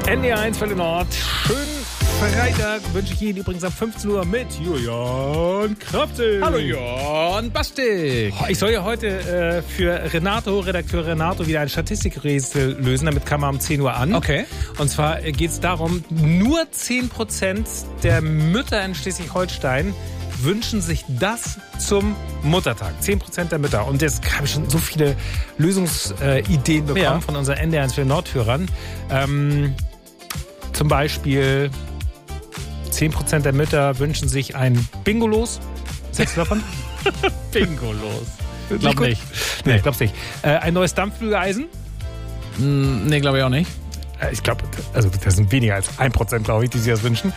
NDR1 Welle Nord. Schönen Freitag wünsche ich Ihnen übrigens ab 15 Uhr mit Julian Kraftig. Hallo Jan Bastik. Ich soll ja heute für Redakteur Renato, wieder ein Statistikrätsel lösen. Damit kam er um 10 Uhr an. Okay. Und zwar geht es darum, nur 10% der Mütter in Schleswig-Holstein wünschen sich das zum Muttertag. 10% der Mütter. Und jetzt habe ich schon so viele Lösungsideen bekommen von unseren NDR1 Welle Nord-Hörern. Zum Beispiel 10% der Mütter wünschen sich ein Bingo-Los. Was hältst du davon? Bingo-Los. Glaub nicht. Nee, glaub's nicht. Ein neues Dampfbügeleisen? Nee, glaube ich auch nicht. Ich glaube, also das sind weniger als 1%, glaube ich, die sich das wünschen.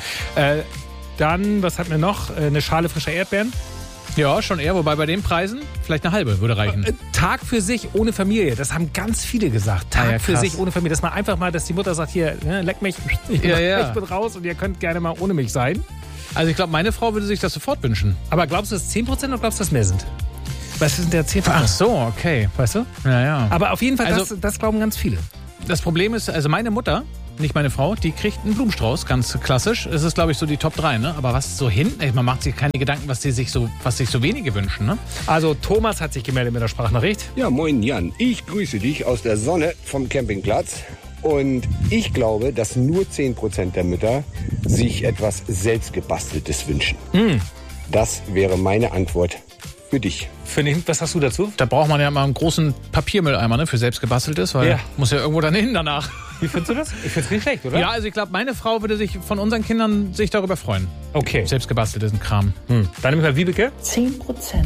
Dann, was hatten wir noch? Eine Schale frischer Erdbeeren. Ja, schon eher, wobei bei den Preisen vielleicht eine halbe würde reichen. Tag für sich ohne Familie, das haben ganz viele gesagt. Tag für sich ohne Familie, dass man einfach mal, dass die Mutter sagt, hier, leck mich, ich bin raus und ihr könnt gerne mal ohne mich sein. Also ich glaube, meine Frau würde sich das sofort wünschen. Aber glaubst du, dass es 10% oder glaubst du, dass es mehr sind? Was sind der 10%? Ach so, okay. Weißt du? Ja. Aber auf jeden Fall, also, das glauben ganz viele. Das Problem ist, also meine Mutter, nicht meine Frau, die kriegt einen Blumenstrauß, ganz klassisch. Es ist, glaube ich, so die Top 3, ne? Aber was so hinten, man macht sich keine Gedanken, was sich so wenige wünschen, ne? Also Thomas hat sich gemeldet mit der Sprachnachricht. Ja, moin Jan, ich grüße dich aus der Sonne vom Campingplatz. Und ich glaube, dass nur 10% der Mütter sich etwas Selbstgebasteltes wünschen. Das wäre meine Antwort für dich. Was hast du dazu? Da braucht man ja mal einen großen Papiermülleimer, ne, für selbstgebasteltes, weil muss ja irgendwo dann hin danach. Wie findest du das? Ich finde es nicht schlecht, oder? Ja, also ich glaube, meine Frau würde sich von unseren Kindern darüber freuen. Okay. Selbstgebastelt ist ein Kram. Dann nehmen wir Wiebeke. 10%.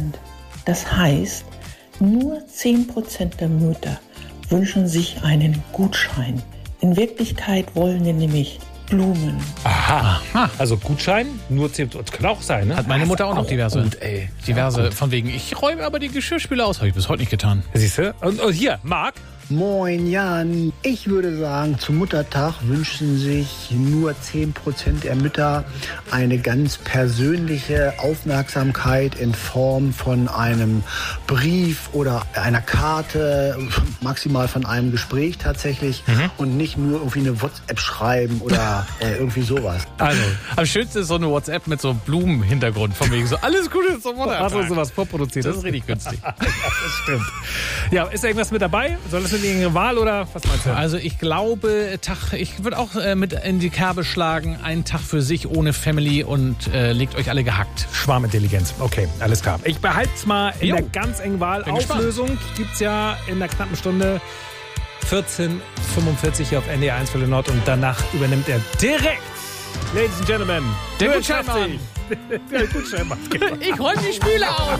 Das heißt, nur 10% der Mütter wünschen sich einen Gutschein. In Wirklichkeit wollen die nämlich Blumen. Aha. Also Gutschein, nur 10%. Das kann auch sein, ne? Hat meine Mutter auch noch diverse. Gut, ey. Diverse, von wegen, ich räume aber die Geschirrspüler aus. Habe ich bis heute nicht getan. Siehst du? Und hier, Marc. Moin Jan, ich würde sagen, zum Muttertag wünschen sich nur 10% der Mütter eine ganz persönliche Aufmerksamkeit in Form von einem Brief oder einer Karte, maximal von einem Gespräch tatsächlich und nicht nur irgendwie eine WhatsApp schreiben oder irgendwie sowas. Also, am schönsten ist so eine WhatsApp mit so Blumenhintergrund, von wegen so, alles Gute zum Muttertag. Hast du sowas vorproduziert? Das ist richtig günstig. Ja, das stimmt. Ja, ist da irgendwas mit dabei? Soll das irgendeine Wahl oder was meinst du? Also ich glaube, ich würde auch mit in die Kerbe schlagen, einen Tag für sich ohne Family und legt euch alle gehackt. Schwarmintelligenz. Okay, alles klar. Ich behalte es mal in der ganz engen Wahl. Auflösung gibt es ja in der knappen Stunde 14:45 hier auf NDR1 Welle Nord und danach übernimmt er direkt, Ladies and Gentlemen, der Gutscheinmann. Der Gutscheinmann. Ich räume die Spiele auf.